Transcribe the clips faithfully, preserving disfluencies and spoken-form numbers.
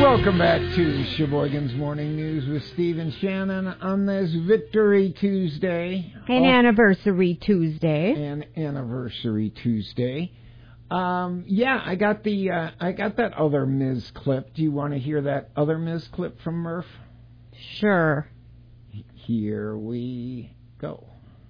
Welcome back to Sheboygan's Morning News with Steve and Shannon on this Victory Tuesday. An oh, Anniversary Tuesday. An Anniversary Tuesday. Um, yeah, I got the uh, I got that other Miz clip. Do you want to hear that other Miz clip from Murph? Sure. Here we go.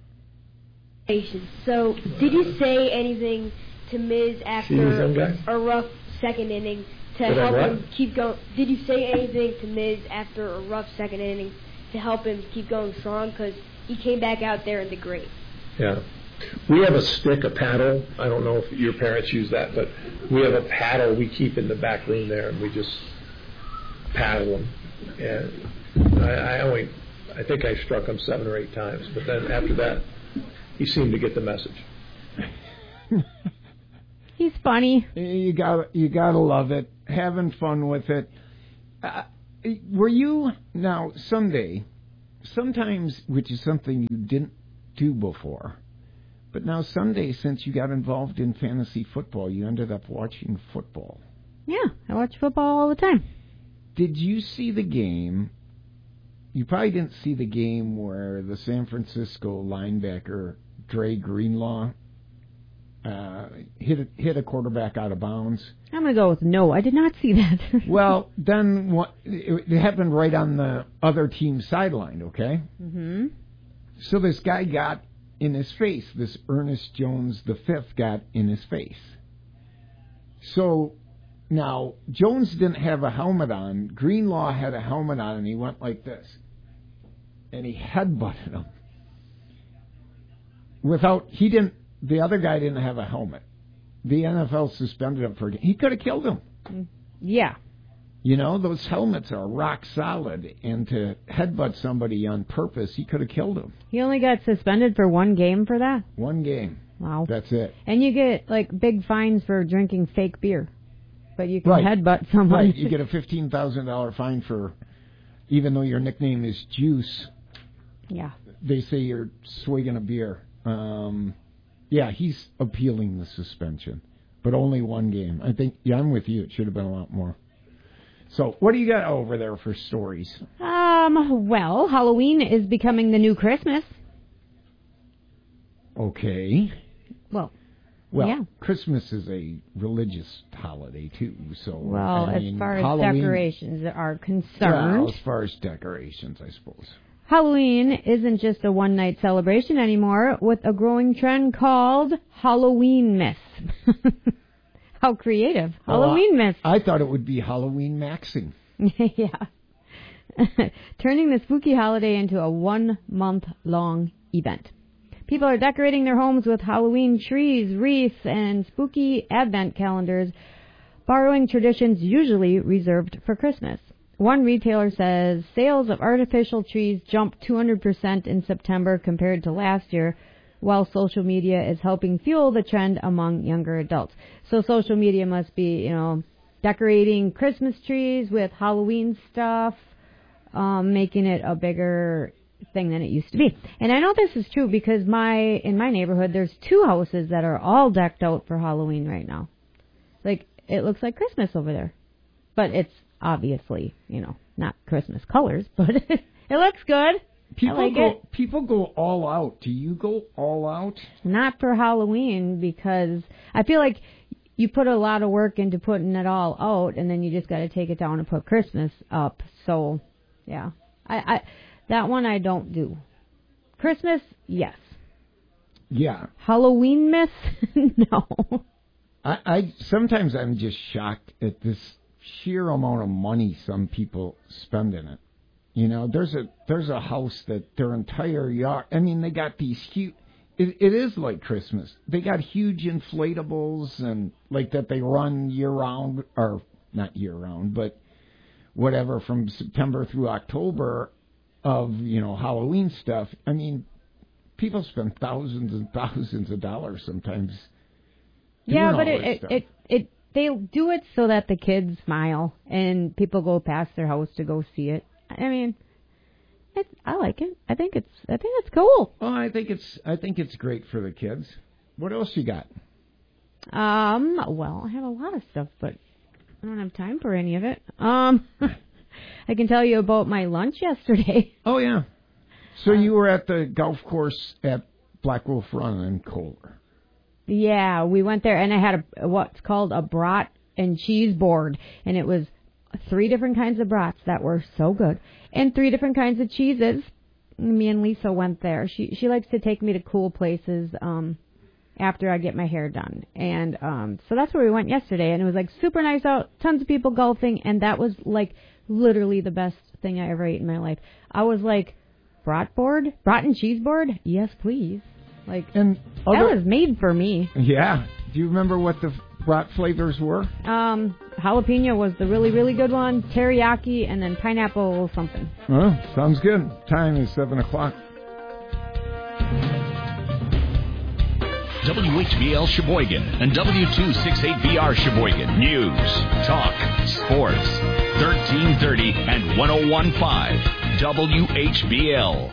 So, did you say anything to Miz after a rough second inning to Did help him keep going? Did you say anything to Miz after a rough second inning to help him keep going strong? Because he came back out there in the great. Yeah. We have a stick, a paddle. I don't know if your parents use that, but we have a paddle we keep in the back room there, and we just paddle him. And I, I only, I think I struck him seven or eight times, but then after that, he seemed to get the message. He's funny. You got you got to love it. Having fun with it. Uh, were you now Sunday? Sometimes, which is something you didn't do before, but now Sunday, since you got involved in fantasy football, you ended up watching football. Yeah, I watch football all the time. Did you see the game? You probably didn't see the game where the San Francisco linebacker Dre Greenlaw uh, hit a, hit a quarterback out of bounds. I'm going to go with no. I did not see that. Well, then what? It, it happened right on the other team's sideline. Okay. Mm-hmm. So this guy got in his face. This Ernest Jones the fifth got in his face. So now Jones didn't have a helmet on. Greenlaw had a helmet on, and he went like this, and he headbutted him. Without he didn't. The other guy didn't have a helmet. The N F L suspended him for. He could have killed him. Yeah. You know, those helmets are rock solid, and to headbutt somebody on purpose, he could have killed him. He only got suspended for one game for that? One game. Wow. That's it. And you get, like, big fines for drinking fake beer. But you can right. headbutt someone. Right. You get a fifteen thousand dollars fine for, even though your nickname is Juice. Yeah. They say you're swigging a beer. Um, yeah, he's appealing the suspension. But only one game. I think, yeah, I'm with you. It should have been a lot more. So, what do you got over there for stories? Um, well, Halloween is becoming the new Christmas. Okay. Well, well, yeah. Christmas is a religious holiday, too. So, well, I as mean, far as Halloween, decorations are concerned. Well, as far as decorations, I suppose. Halloween isn't just a one-night celebration anymore, with a growing trend called Halloween Myth. How creative. Halloween oh, Myth. I thought it would be Halloween Maxing. Yeah. Turning the spooky holiday into a one-month-long event. People are decorating their homes with Halloween trees, wreaths, and spooky advent calendars, borrowing traditions usually reserved for Christmas. One retailer says sales of artificial trees jumped two hundred percent in September compared to last year, while social media is helping fuel the trend among younger adults. So social media must be, you know, decorating Christmas trees with Halloween stuff, um, making it a bigger thing than it used to be. And I know this is true because my in my neighborhood, there's two houses that are all decked out for Halloween right now. Like, it looks like Christmas over there. But it's obviously, you know, not Christmas colors, but it looks good. People I like go it. people go all out. Do you go all out? Not for Halloween, because I feel like you put a lot of work into putting it all out, and then you just got to take it down and put Christmas up. So, yeah. I, I that one I don't do. Christmas, yes. Yeah. Halloween Myth? No. I, I sometimes I'm just shocked at this sheer amount of money some people spend in it. You know, there's a there's a house that their entire yard. I mean, they got these huge. It, it is like Christmas. They got huge inflatables and like that they run year round, or not year round, but whatever from September through October of, you know, Halloween stuff. I mean, people spend thousands and thousands of dollars sometimes. Yeah, but it it, it it they do it so that the kids smile and people go past their house to go see it. I mean, it's, I like it. I think it's I think it's cool. Oh, I think it's I think it's great for the kids. What else you got? Um, well, I have a lot of stuff, but I don't have time for any of it. Um, I can tell you about my lunch yesterday. Oh, yeah. So you were at the golf course at Black Wolf Run in Kohler. Yeah, we went there, and I had a what's called a brat and cheese board, and it was three different kinds of brats that were so good, and three different kinds of cheeses. Me and Lisa went there. She she likes to take me to cool places um, after I get my hair done, and um, so that's where we went yesterday, and it was like super nice out, tons of people golfing, and that was like literally the best thing I ever ate in my life. I was like, brat board, brat and cheese board, yes please. Like, and other, other, that was made for me. Yeah. Do you remember what the brat flavors were? Um, jalapeno was the really, really good one. Teriyaki, and then pineapple something. Oh, sounds good. Time is seven o'clock. W H B L Sheboygan and W two sixty-eight B R Sheboygan. News, talk, sports. thirteen thirty and one oh one point five W H B L.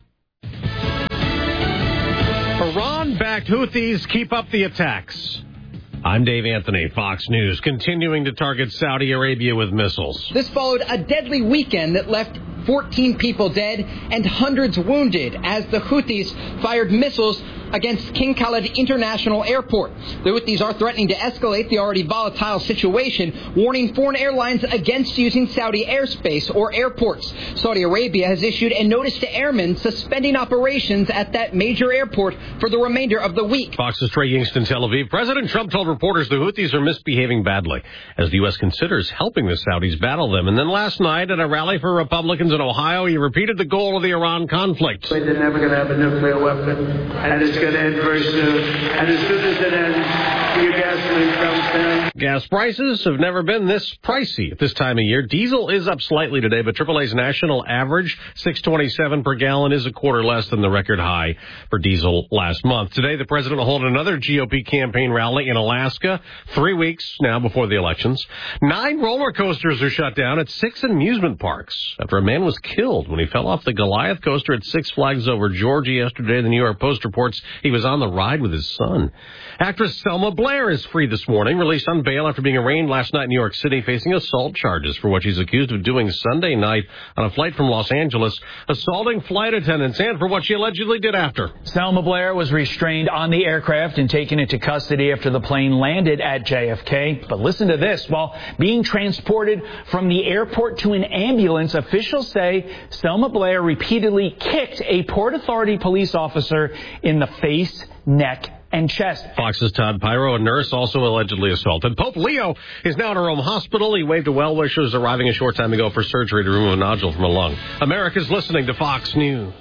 Iran-backed Houthis keep up the attacks. I'm Dave Anthony, Fox News, continuing to target Saudi Arabia with missiles. This followed a deadly weekend that left fourteen people dead and hundreds wounded as the Houthis fired missiles against King Khalid International Airport. The Houthis are threatening to escalate the already volatile situation, warning foreign airlines against using Saudi airspace or airports. Saudi Arabia has issued a notice to airmen suspending operations at that major airport for the remainder of the week. Fox's Trey Yingst in Tel Aviv. President Trump told reporters the Houthis are misbehaving badly as the U S considers helping the Saudis battle them. And then last night at a rally for Republicans in Ohio, he repeated the goal of the Iran conflict. They're never going to have a nuclear weapon, and it's going to end very soon. And as soon as it ends, your gasoline comes down. Gas prices have never been this pricey at this time of year. Diesel is up slightly today, but triple A's national average, six twenty-seven per gallon, is a quarter less than the record high for diesel last month. Today, the president will hold another G O P campaign rally in Alaska, three weeks now before the elections. Nine roller coasters are shut down at six amusement parks after a man was killed when he fell off the Goliath coaster at Six Flags Over Georgia yesterday. The New York Post reports he was on the ride with his son. Actress Selma Blair is free this morning, released on bail after being arraigned last night in New York City, facing assault charges for what she's accused of doing Sunday night on a flight from Los Angeles, assaulting flight attendants, and for what she allegedly did after. Selma Blair was restrained on the aircraft and taken into custody after the plane landed at J F K. But listen to this. While being transported from the airport to an ambulance, officials say Selma Blair repeatedly kicked a Port Authority police officer in the face, neck, and chest. Fox's Todd Pyro, a nurse, also allegedly assaulted. Pope Leo is now at a Rome hospital. He waved to well-wishers arriving a short time ago for surgery to remove a nodule from a lung. America's listening to Fox News.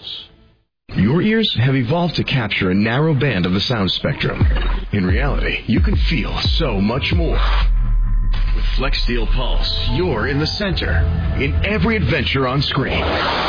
Your ears have evolved to capture a narrow band of the sound spectrum. In reality, you can feel so much more. With Flex Steel Pulse, you're in the center in every adventure on screen.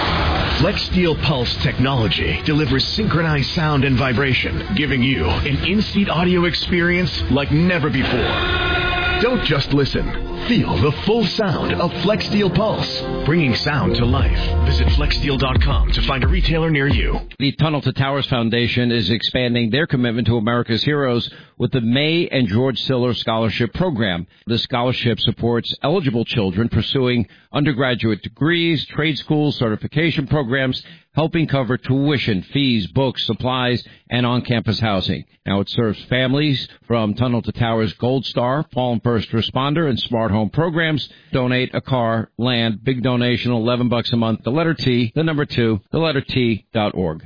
Flex Steel Pulse technology delivers synchronized sound and vibration, giving you an in-seat audio experience like never before. Don't just listen. Feel the full sound of Flex Steel Pulse, bringing sound to life. Visit flex steel dot com to find a retailer near you. The Tunnel to Towers Foundation is expanding their commitment to America's heroes with the May and George Siller Scholarship Program. The scholarship supports eligible children pursuing undergraduate degrees, trade schools, certification programs, helping cover tuition, fees, books, supplies, and on-campus housing. Now it serves families from Tunnel to Towers Gold Star, Fallen First Responder, and Smart Home programs. Donate a car, land, big donation, eleven bucks a month. The letter T, the number two, the letter T dot org.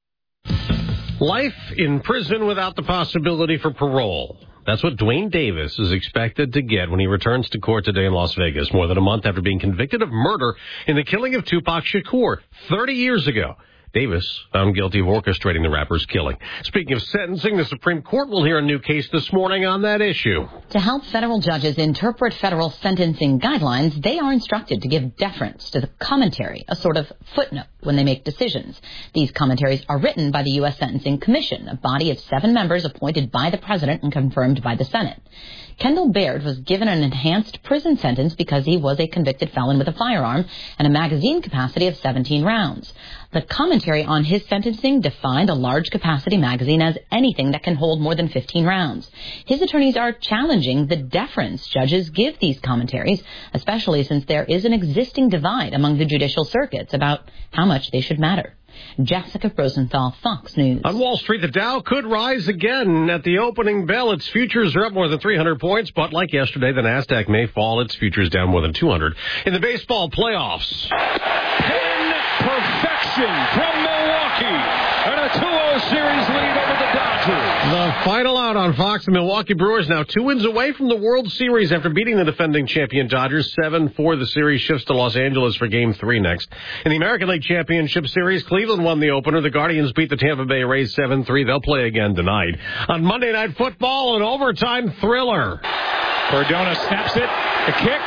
Life in prison without the possibility for parole. That's what Dwayne Davis is expected to get when he returns to court today in Las Vegas, more than a month after being convicted of murder in the killing of Tupac Shakur thirty years ago. Davis found guilty of orchestrating the rapper's killing. Speaking of sentencing, the Supreme Court will hear a new case this morning on that issue. To help federal judges interpret federal sentencing guidelines, they are instructed to give deference to the commentary, a sort of footnote, when they make decisions. These commentaries are written by the U S Sentencing Commission, a body of seven members appointed by the president and confirmed by the Senate. Kendall Baird was given an enhanced prison sentence because he was a convicted felon with a firearm and a magazine capacity of seventeen rounds. The commentary on his sentencing defined a large-capacity magazine as anything that can hold more than fifteen rounds. His attorneys are challenging the deference judges give these commentaries, especially since there is an existing divide among the judicial circuits about how much they should matter. Jessica Rosenthal, Fox News. On Wall Street, the Dow could rise again. At the opening bell, its futures are up more than three hundred points, but like yesterday, the Nasdaq may fall. Its futures down more than two hundred. In the baseball playoffs, pin perfection from Milwaukee. And a two oh series lead over the Dodgers. The final out on Fox. The Milwaukee Brewers now two wins away from the World Series after beating the defending champion Dodgers seven four. The series shifts to Los Angeles for Game three next. In the American League Championship Series, Cleveland won the opener. The Guardians beat the Tampa Bay Rays seven three. They'll play again tonight. On Monday Night Football, an overtime thriller. Cardona snaps it. The kick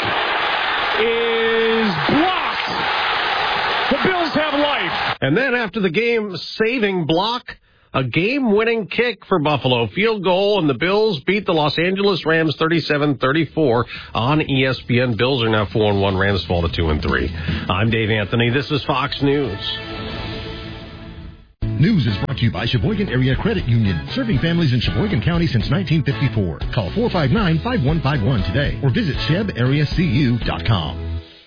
is blocked. The Bills have life. And then after the game-saving block, a game-winning kick for Buffalo. Field goal, and the Bills beat the Los Angeles Rams thirty-seven thirty-four on E S P N. Bills are now four and one. Rams fall to two and three. I'm Dave Anthony. This is Fox News. News is brought to you by Sheboygan Area Credit Union, serving families in Sheboygan County since nineteen fifty-four. Call four five nine, five one five one today or visit sheb area c u dot com.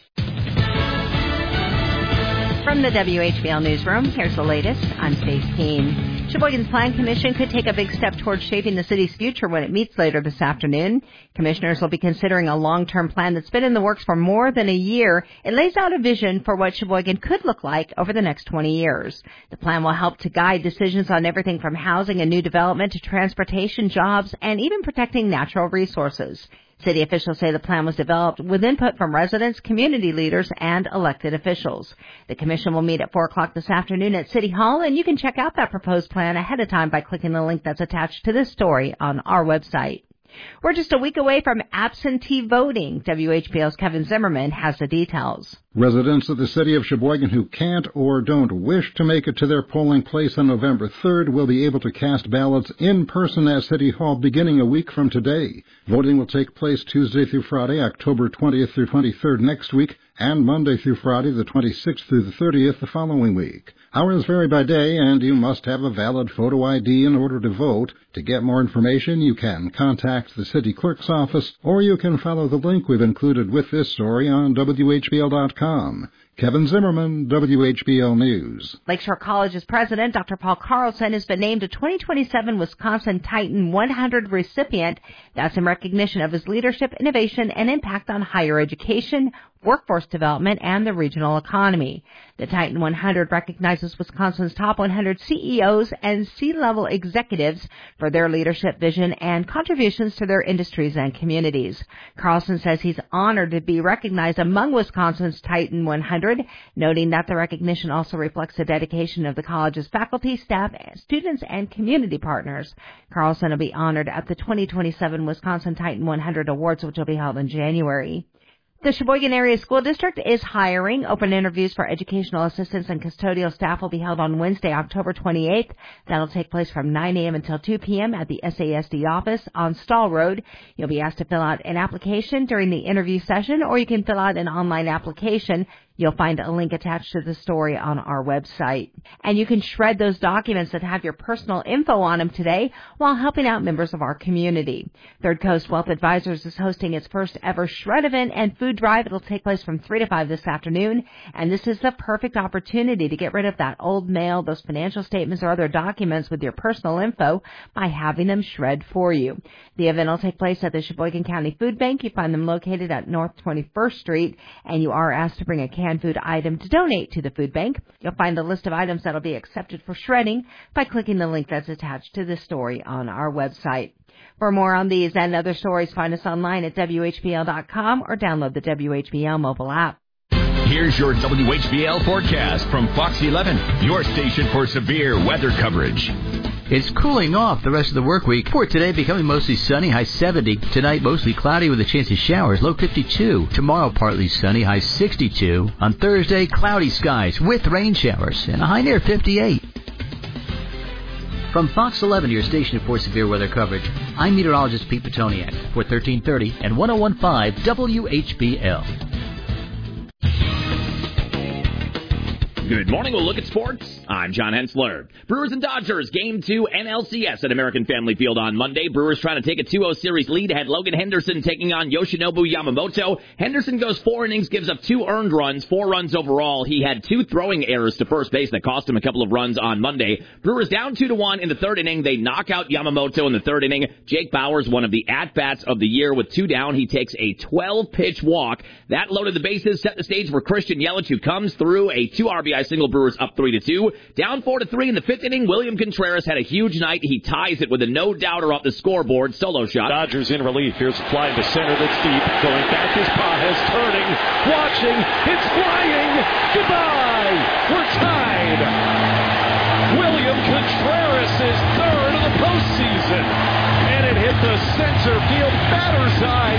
From the W H B L Newsroom, here's the latest. I'm Stace Keene. Sheboygan's Plan Commission could take a big step towards shaping the city's future when it meets later this afternoon. Commissioners will be considering a long-term plan that's been in the works for more than a year. It lays out a vision for what Sheboygan could look like over the next twenty years. The plan will help to guide decisions on everything from housing and new development to transportation, jobs, and even protecting natural resources. City officials say the plan was developed with input from residents, community leaders, and elected officials. The commission will meet at four o'clock this afternoon at City Hall, and you can check out that proposed plan ahead of time by clicking the link that's attached to this story on our website. We're just a week away from absentee voting. W H B L's Kevin Zimmerman has the details. Residents of the city of Sheboygan who can't or don't wish to make it to their polling place on November third will be able to cast ballots in person at City Hall beginning a week from today. Voting will take place Tuesday through Friday, October twentieth through twenty-third next week, and Monday through Friday, the twenty-sixth through the thirtieth the following week. Hours vary by day, and you must have a valid photo I D in order to vote. To get more information, you can contact the city clerk's office, or you can follow the link we've included with this story on W H B L dot com. Kevin Zimmerman, W H B L News. Lakeshore College's president, Doctor Paul Carlson, has been named a twenty twenty-seven Wisconsin Titan one hundred recipient. That's in recognition of his leadership, innovation, and impact on higher education, workforce development, and the regional economy. The Titan one hundred recognizes Wisconsin's top one hundred C E Os and C-level executives for their leadership vision and contributions to their industries and communities. Carlson says he's honored to be recognized among Wisconsin's Titan one hundred, noting that the recognition also reflects the dedication of the college's faculty, staff, students, and community partners. Carlson will be honored at the twenty twenty-seven Wisconsin Titan one hundred Awards, which will be held in January. The Sheboygan Area School District is hiring. Open interviews for educational assistants and custodial staff will be held on Wednesday, October twenty-eighth. That'll take place from nine a.m. until two p.m. at the S A S D office on Stall Road. You'll be asked to fill out an application during the interview session, or you can fill out an online application. You'll find a link attached to the story on our website. And you can shred those documents that have your personal info on them today while helping out members of our community. Third Coast Wealth Advisors is hosting its first ever shred event and food drive. It'll take place from three to five this afternoon. And this is the perfect opportunity to get rid of that old mail, those financial statements or other documents with your personal info by having them shred for you. The event will take place at the Sheboygan County Food Bank. You find them located at North twenty-first Street, and you are asked to bring a canned food item to donate to the food bank. You'll find a list of items that will be accepted for shredding by clicking the link that's attached to this story on our website. For more on these and other stories, find us online at W H B L dot com or download the W H B L mobile app. Here's your W H B L forecast from Fox eleven, your station for severe weather coverage. It's cooling off the rest of the work week. For today, becoming mostly sunny, high seventy. Tonight, mostly cloudy with a chance of showers, low fifty-two. Tomorrow, partly sunny, high sixty-two. On Thursday, cloudy skies with rain showers and a high near fifty-eight. From Fox eleven, your station for severe weather coverage, I'm meteorologist Pete Petoniak for thirteen thirty and one oh one point five W H B L. Good morning. We'll look at sports. I'm John Hensler. Brewers and Dodgers, Game two N L C S at American Family Field on Monday. Brewers trying to take a two oh series lead. Had Logan Henderson taking on Yoshinobu Yamamoto. Henderson goes four innings, gives up two earned runs, four runs overall. He had two throwing errors to first base that cost him a couple of runs on Monday. Brewers down two to one in the third inning. They knock out Yamamoto in the third inning. Jake Bauers, one of the at-bats of the year with two down. He takes a twelve-pitch walk. That loaded the bases, set the stage for Christian Yelich, who comes through a two R B I single. Brewers up three to two. Down four to three in the fifth inning. William Contreras had a huge night. He ties it with a no-doubter off the scoreboard. Solo shot. Dodgers in relief. Here's a fly to center that's deep. Going back is Pages, turning, watching. It's flying. Goodbye. We're tied. William Contreras is third of the postseason. And it hit the center field batter's eye.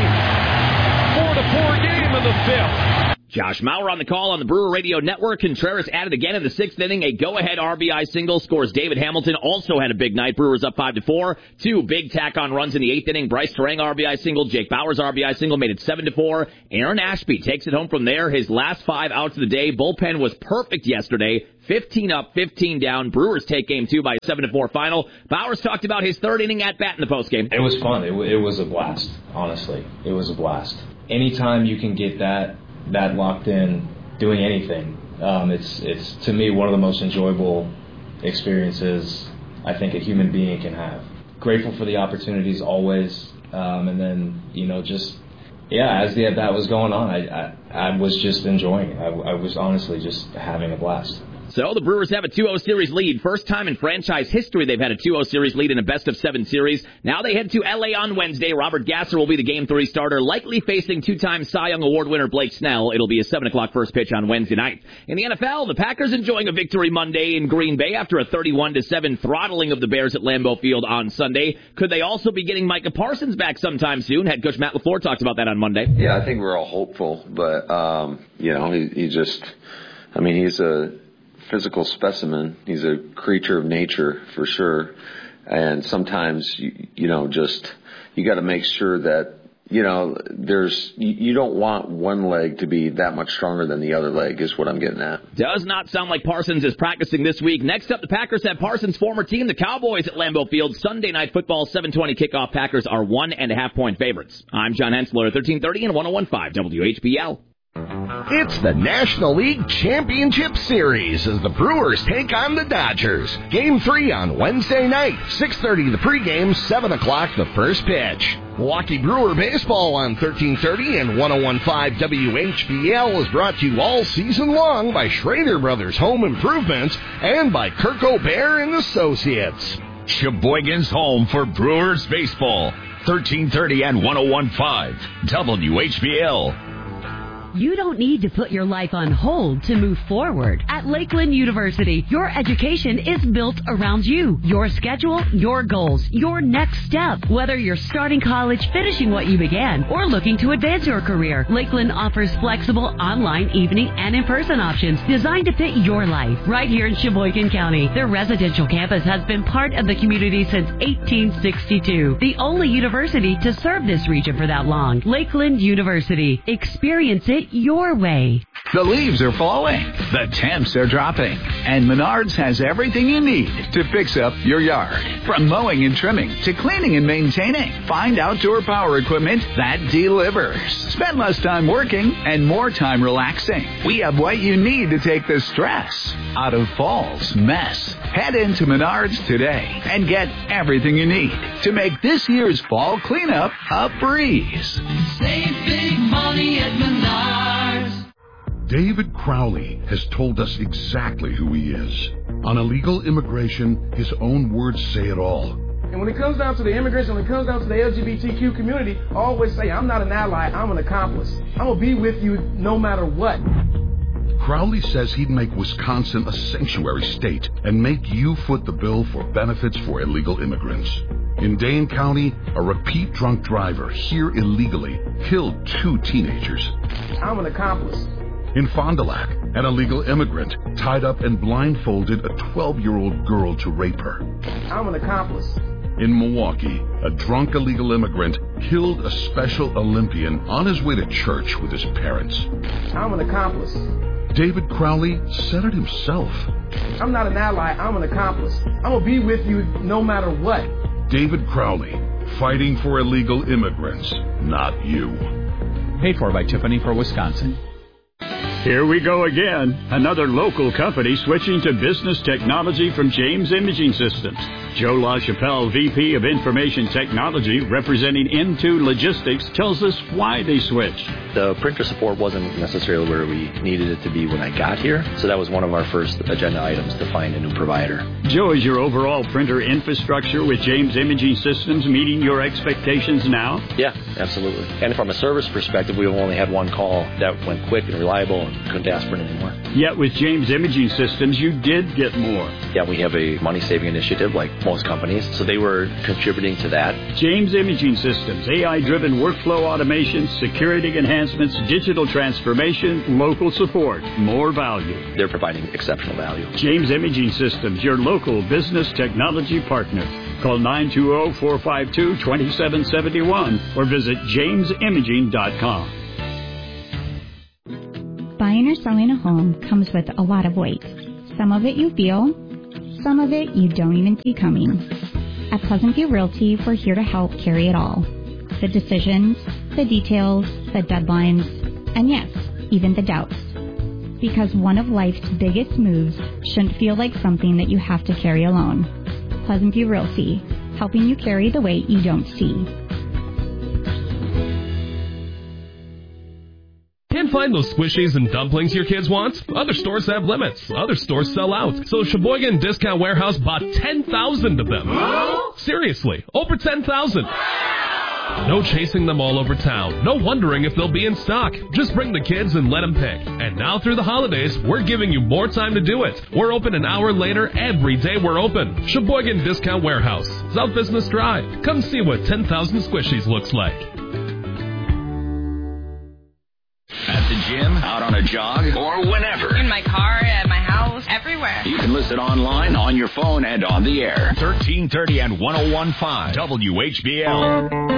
Four to four game in the fifth. Josh Mauer on the call on the Brewer Radio Network. Contreras added again in the sixth inning. A go-ahead R B I single scores David Hamilton. Also had a big night. Brewers up five to four. Two big tack-on runs in the eighth inning. Bryce Terang R B I single. Jake Bauers R B I single made it seven to four. Aaron Ashby takes it home from there. His last five outs of the day. Bullpen was perfect yesterday. fifteen up, fifteen down. Brewers take game two by a seven to four final. Bauers talked about his third inning at-bat in the postgame. It was fun. It, w- it was a blast, honestly. It was a blast. Anytime you can get that that locked in, doing anything, um, it's it's to me one of the most enjoyable experiences I think a human being can have. Grateful for the opportunities always, um, and then you know just yeah, as the that was going on, I I, I was just enjoying it. I, I was honestly just having a blast. So the Brewers have a two oh series lead. First time in franchise history they've had a two oh series lead in a best-of-seven series. Now they head to L A on Wednesday. Robert Gasser will be the Game three starter, likely facing two-time Cy Young Award winner Blake Snell. It'll be a seven o'clock first pitch on Wednesday night. In the N F L, the Packers enjoying a victory Monday in Green Bay after a thirty-one to seven throttling of the Bears at Lambeau Field on Sunday. Could they also be getting Micah Parsons back sometime soon? Head coach Matt LaFleur talked about that on Monday. Yeah, I think we're all hopeful, but, um, you know, he, he just, I mean, he's a physical specimen. He's a creature of nature for sure. And sometimes, you, you know, just, you got to make sure that, you know, there's, you, you don't want one leg to be that much stronger than the other leg is what I'm getting at. Does not sound like Parsons is practicing this week. Next up, the Packers have Parsons' former team, the Cowboys, at Lambeau Field. Sunday Night Football, seven twenty kickoff. Packers are one and a half point favorites. I'm John Hensler, thirteen thirty and one oh one point five W H B L. It's the National League Championship Series as the Brewers take on the Dodgers. Game three on Wednesday night, six thirty the pregame, seven o'clock the first pitch. Milwaukee Brewer Baseball on thirteen thirty and one oh one point five W H B L is brought to you all season long by Schrader Brothers Home Improvements and by Kirk O'Bear and Associates. Sheboygan's home for Brewers Baseball, thirteen thirty and one oh one point five W H B L. You don't need to put your life on hold to move forward. At Lakeland University, your education is built around you, your schedule, your goals, your next step. Whether you're starting college, finishing what you began, or looking to advance your career, Lakeland offers flexible online, evening, and in-person options designed to fit your life. Right here in Sheboygan County, their residential campus has been part of the community since eighteen sixty-two. The only university to serve this region for that long. Lakeland University. Experience it your way. The leaves are falling, the temps are dropping, and Menards has everything you need to fix up your yard. From mowing and trimming to cleaning and maintaining, find outdoor power equipment that delivers. Spend less time working and more time relaxing. We have what you need to take the stress out of fall's mess. Head into Menards today and get everything you need to make this year's fall cleanup a breeze. Save big money at Menards. David Crowley has told us exactly who he is. On illegal immigration, his own words say it all. And when it comes down to the immigration, when it comes down to the L G B T Q community, I always say, I'm not an ally, I'm an accomplice. I'm going to be with you no matter what. Crowley says he'd make Wisconsin a sanctuary state and make you foot the bill for benefits for illegal immigrants. In Dane County, a repeat drunk driver here illegally killed two teenagers. I'm an accomplice. In Fond du Lac, an illegal immigrant tied up and blindfolded a twelve-year-old girl to rape her. I'm an accomplice. In Milwaukee, a drunk illegal immigrant killed a Special Olympian on his way to church with his parents. I'm an accomplice. David Crowley said it himself. I'm not an ally, I'm an accomplice. I'm going to be with you no matter what. David Crowley, fighting for illegal immigrants, not you. Paid for by Tiffany for Wisconsin. Here we go again. Another local company switching to business technology from James Imaging Systems. Joe LaChapelle, V P of Information Technology, representing N two Logistics, tells us why they switched. The printer support wasn't necessarily where we needed it to be when I got here, so that was one of our first agenda items to find a new provider. Joe, is your overall printer infrastructure with James Imaging Systems meeting your expectations now? Yeah, absolutely. And from a service perspective, we've only had one call that went quick and reliable and couldn't ask for it anymore. Yet with James Imaging Systems, you did get more. Yeah, we have a money-saving initiative like most companies, so they were contributing to that. James Imaging Systems, A I-driven workflow automation, security enhancements, digital transformation, local support, more value. They're providing exceptional value. James Imaging Systems, your local business technology partner. Call nine two zero, four five two, two seven seven one or visit james imaging dot com. Buying or selling a home comes with a lot of weight. Some of it you feel, some of it you don't even see coming. At Pleasant View Realty, we're here to help carry it all. The decisions, the details, the deadlines, and yes, even the doubts. Because one of life's biggest moves shouldn't feel like something that you have to carry alone. Pleasant View Realty, helping you carry the weight you don't see. Can't find those squishies and dumplings your kids want? Other stores have limits. Other stores sell out. So Sheboygan Discount Warehouse bought ten thousand of them. Seriously, over ten thousand. No chasing them all over town. No wondering if they'll be in stock. Just bring the kids and let them pick. And now through the holidays, we're giving you more time to do it. We're open an hour later every day we're open. Sheboygan Discount Warehouse, South Business Drive. Come see what ten thousand squishies looks like. At the gym, out on a jog, or whenever. In my car, at my house, everywhere. You can listen online, on your phone, and on the air. thirteen thirty and one oh one point five W H B L.